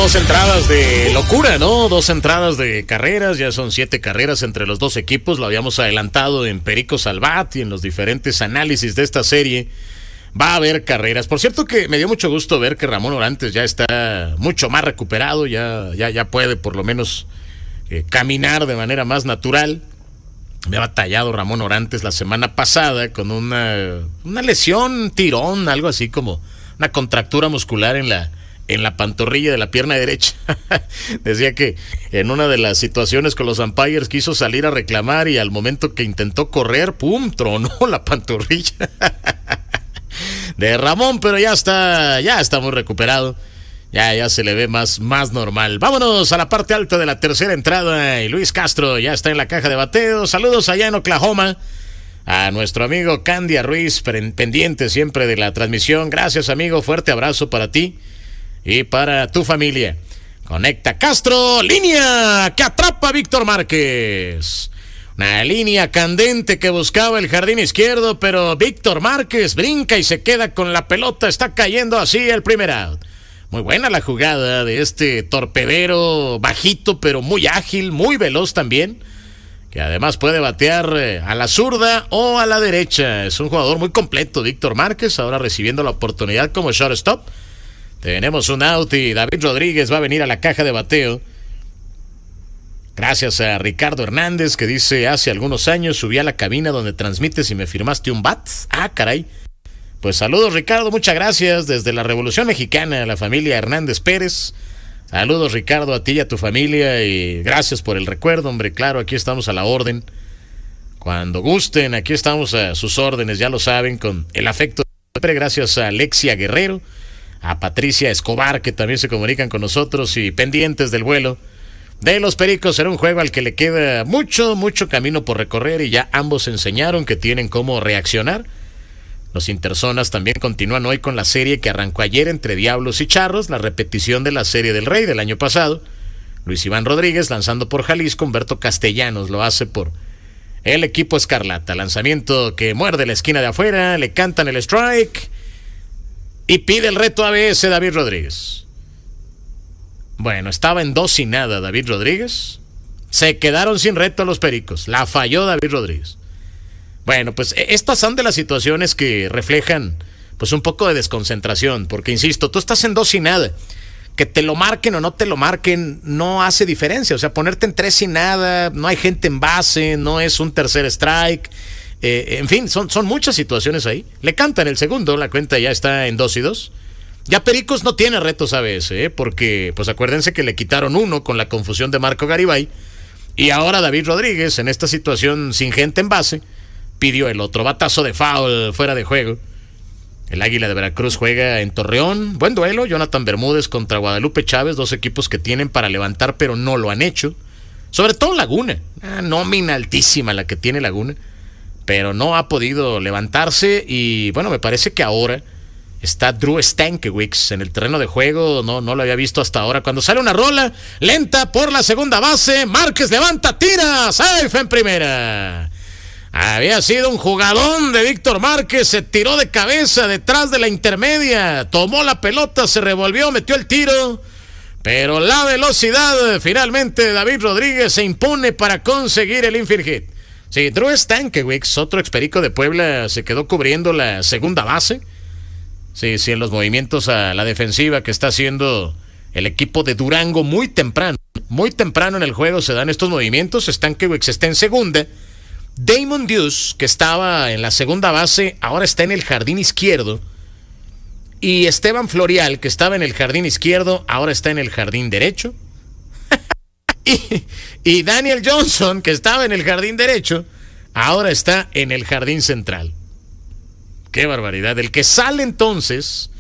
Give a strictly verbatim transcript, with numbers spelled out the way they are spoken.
dos entradas de locura, ¿no? Dos entradas de carreras, ya son siete carreras entre los dos equipos. Lo habíamos adelantado en Pericos al Bat y en los diferentes análisis de esta serie. Va a haber carreras. Por cierto que me dio mucho gusto ver que Ramón Orantes ya está mucho más recuperado, ya, ya, ya puede por lo menos eh, caminar de manera más natural. Me ha batallado Ramón Orantes la semana pasada con una, una lesión, tirón, algo así como una contractura muscular en la, en la pantorrilla de la pierna derecha. Decía que en una de las situaciones con los umpires quiso salir a reclamar y al momento que intentó correr, ¡pum!, tronó la pantorrilla de Ramón, pero ya está, ya está muy recuperado. Ya, ya se le ve más, más normal. Vámonos a la parte alta de la tercera entrada y Luis Castro ya está en la caja de bateo. Saludos allá en Oklahoma a nuestro amigo Candia Ruiz, pendiente siempre de la transmisión. Gracias, amigo, fuerte abrazo para ti y para tu familia. Conecta Castro, línea que atrapa a Víctor Márquez. Una línea candente que buscaba el jardín izquierdo, pero Víctor Márquez brinca y se queda con la pelota. Está cayendo así el primer out. Muy buena la jugada de este torpedero bajito, pero muy ágil, muy veloz también, que además puede batear a la zurda o a la derecha. Es un jugador muy completo, Víctor Márquez, ahora recibiendo la oportunidad como shortstop. Tenemos un out y David Rodríguez va a venir a la caja de bateo. Gracias a Ricardo Hernández, que dice: hace algunos años subí a la cabina donde transmites y me firmaste un bat. Ah, caray. Pues saludos, Ricardo, muchas gracias desde la Revolución Mexicana, la familia Hernández Pérez. Saludos, Ricardo, a ti y a tu familia, y gracias por el recuerdo, hombre. Claro, aquí estamos a la orden. Cuando gusten, aquí estamos a sus órdenes, ya lo saben, con el afecto. Siempre gracias a Alexia Guerrero, a Patricia Escobar, que también se comunican con nosotros y pendientes del vuelo de los Pericos. Será un juego al que le queda mucho, mucho camino por recorrer y ya ambos enseñaron que tienen cómo reaccionar. Los Interzonas también continúan hoy con la serie que arrancó ayer entre Diablos y Charros, la repetición de la Serie del Rey del año pasado. Luis Iván Rodríguez lanzando por Jalisco, Humberto Castellanos lo hace por el equipo Escarlata. Lanzamiento que muerde la esquina de afuera, le cantan el strike y pide el reto A B S David Rodríguez. Bueno, estaba en dos y nada David Rodríguez. Se quedaron sin reto los Pericos, la falló David Rodríguez. Bueno, pues estas son de las situaciones que reflejan pues un poco de desconcentración, porque insisto, tú estás en dos y nada, que te lo marquen o no te lo marquen no hace diferencia. O sea, ponerte en tres y nada, no hay gente en base, no es un tercer strike, eh, en fin, son, son muchas situaciones ahí. Le cantan el segundo, la cuenta ya está en dos y dos. Ya Pericos no tiene retos a veces, ¿eh? Porque pues acuérdense que le quitaron uno con la confusión de Marco Garibay, y ahora David Rodríguez en esta situación sin gente en base pidió el otro batazo de foul fuera de juego. El Águila de Veracruz juega en Torreón. Buen duelo, Jonathan Bermúdez contra Guadalupe Chávez, dos equipos que tienen para levantar pero no lo han hecho. Sobre todo Laguna, ah, nómina altísima la que tiene Laguna, pero no ha podido levantarse. Y bueno, me parece que ahora está Drew Stankiewicz en el terreno de juego. No, no lo había visto hasta ahora. Cuando sale una rola lenta por la segunda base, Márquez levanta, tira, safe en primera. Había sido un jugadón de Víctor Márquez, se tiró de cabeza detrás de la intermedia, tomó la pelota, se revolvió, metió el tiro, pero la velocidad, finalmente David Rodríguez se impone para conseguir el infield hit. Sí, Drew Stankiewicz, otro experico de Puebla, se quedó cubriendo la segunda base. Sí, sí, en los movimientos a la defensiva que está haciendo el equipo de Durango muy temprano, muy temprano en el juego se dan estos movimientos. Stankiewicz está en segunda. Damon Deuce, que estaba en la segunda base, ahora está en el jardín izquierdo. Y Esteban Florial, que estaba en el jardín izquierdo, ahora está en el jardín derecho. y, y Daniel Johnson, que estaba en el jardín derecho, ahora está en el jardín central. ¡Qué barbaridad! El que sale entonces